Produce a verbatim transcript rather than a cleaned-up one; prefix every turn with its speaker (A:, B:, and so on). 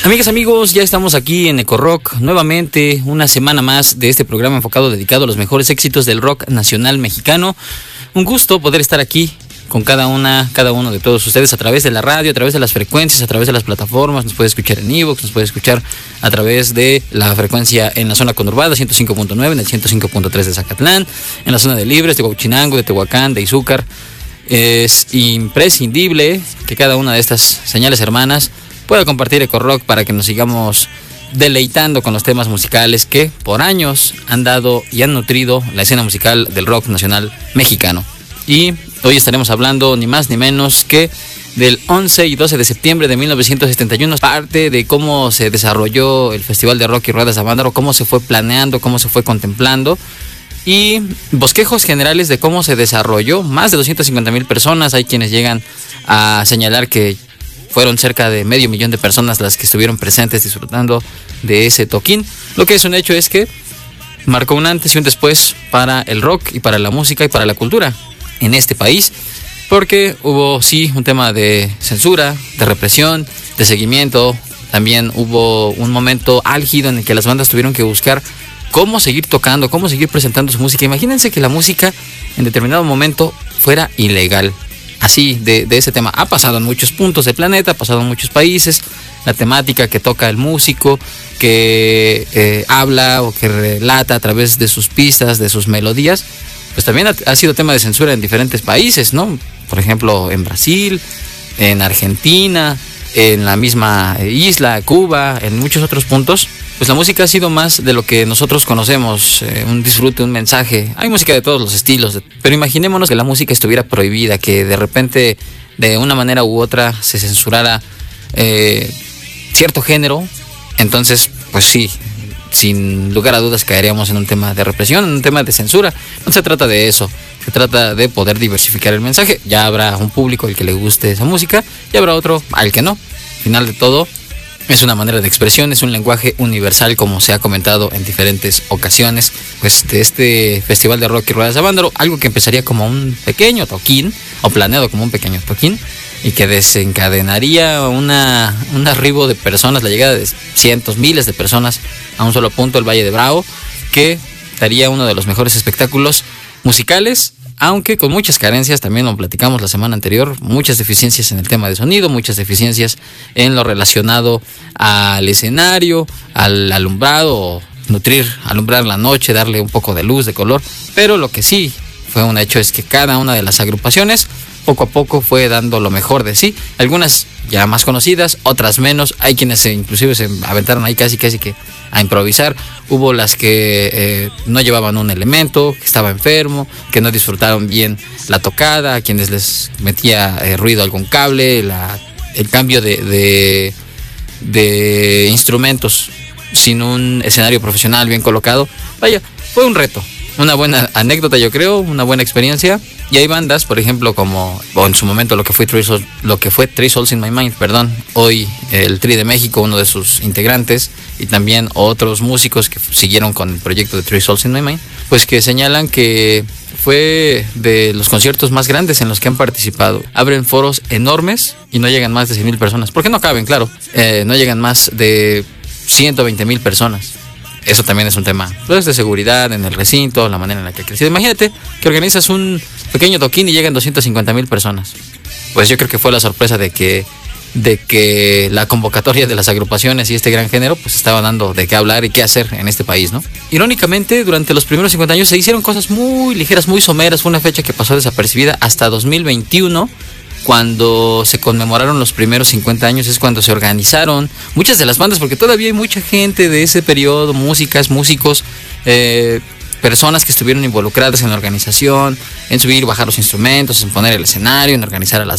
A: Amigas, amigos, ya estamos aquí en Eco Rock, nuevamente una semana más de este programa enfocado dedicado a los mejores éxitos del rock nacional mexicano. Un gusto poder estar aquí con cada una, cada uno de todos ustedes a través de la radio, a través de las frecuencias, a través de las plataformas. Nos puede escuchar en iVoox, nos puede escuchar a través de la frecuencia en la zona conurbada, ciento cinco punto nueve, en el ciento cinco punto tres de Zacatlán, en la zona de Libres, de Huachinango, de Tehuacán, de Izúcar. Es imprescindible que cada una de estas señales hermanas pueda compartir Eco Rock para que nos sigamos deleitando con los temas musicales que por años han dado y han nutrido la escena musical del rock nacional mexicano. Y hoy estaremos hablando ni más ni menos que del once y doce de septiembre de mil novecientos setenta y uno, parte de cómo se desarrolló el Festival de Rock y Ruedas de Avándaro, cómo se fue planeando, cómo se fue contemplando, y bosquejos generales de cómo se desarrolló. Más de doscientas cincuenta mil personas, hay quienes llegan a señalar que fueron cerca de medio millón de personas las que estuvieron presentes disfrutando de ese toquín. Lo que es un hecho es que marcó un antes y un después para el rock y para la música y para la cultura en este país, porque hubo sí un tema de censura, de represión, de seguimiento. También hubo un momento álgido en el que las bandas tuvieron que buscar cómo seguir tocando, cómo seguir presentando su música. Imagínense que la música en determinado momento fuera ilegal. Así, de, de ese tema. Ha pasado en muchos puntos del planeta, ha pasado en muchos países. La temática que toca el músico, que eh, habla o que relata a través de sus pistas, de sus melodías, pues también ha, ha sido tema de censura en diferentes países, ¿no? Por ejemplo, en Brasil, en Argentina, en la misma isla, Cuba, en muchos otros puntos. Pues la música ha sido más de lo que nosotros conocemos, eh, un disfrute, un mensaje. Hay música de todos los estilos, pero imaginémonos que la música estuviera prohibida, que de repente, de una manera u otra, se censurara eh, cierto género. Entonces, pues sí, sin lugar a dudas caeríamos en un tema de represión, en un tema de censura. No se trata de eso, se trata de poder diversificar el mensaje. Ya habrá un público al que le guste esa música y habrá otro al que no. Al final de todo, es una manera de expresión, es un lenguaje universal, como se ha comentado en diferentes ocasiones, pues de este Festival de Rock y Ruedas de Avándaro, algo que empezaría como un pequeño toquín, o planeado como un pequeño toquín, y que desencadenaría una, un arribo de personas, la llegada de cientos, miles de personas a un solo punto, el Valle de Bravo, que daría uno de los mejores espectáculos musicales, aunque con muchas carencias. También lo platicamos la semana anterior, muchas deficiencias en el tema de sonido, muchas deficiencias en lo relacionado al escenario, al alumbrado, nutrir, alumbrar la noche, darle un poco de luz, de color. Pero lo que sí fue un hecho es que cada una de las agrupaciones poco a poco fue dando lo mejor de sí, algunas ya más conocidas, otras menos. Hay quienes se, inclusive se aventaron ahí casi casi que a improvisar. Hubo las que eh, no llevaban un elemento, que estaba enfermo, que no disfrutaron bien la tocada, a quienes les metía eh, ruido algún cable, la, el cambio de, de, de instrumentos sin un escenario profesional bien colocado. Vaya, fue un reto, una buena anécdota, yo creo, una buena experiencia. Y hay bandas, por ejemplo, como o en su momento lo que fue Three Souls, lo que fue Three Souls in My Mind, perdón, hoy el Tri de México, uno de sus integrantes, y también otros músicos que siguieron con el proyecto de Three Souls in My Mind, pues que señalan que fue de los conciertos más grandes en los que han participado. Abren foros enormes y no llegan más de cien mil personas, porque no caben, claro, eh, no llegan más de ciento veinte mil personas. Eso también es un tema, pues, de seguridad en el recinto, la manera en la que ha crecido. Imagínate que organizas un pequeño toquín y llegan doscientas cincuenta mil personas. Pues yo creo que fue la sorpresa de que, de que la convocatoria de las agrupaciones y este gran género pues estaba dando de qué hablar y qué hacer en este país, ¿no? Irónicamente, durante los primeros cincuenta años se hicieron cosas muy ligeras, muy someras. Fue una fecha que pasó desapercibida hasta dos mil veintiuno. Cuando se conmemoraron los primeros cincuenta años, es cuando se organizaron muchas de las bandas, porque todavía hay mucha gente de ese periodo, músicas, músicos, eh, personas que estuvieron involucradas en la organización, en subir y bajar los instrumentos, en poner el escenario, en organizar a las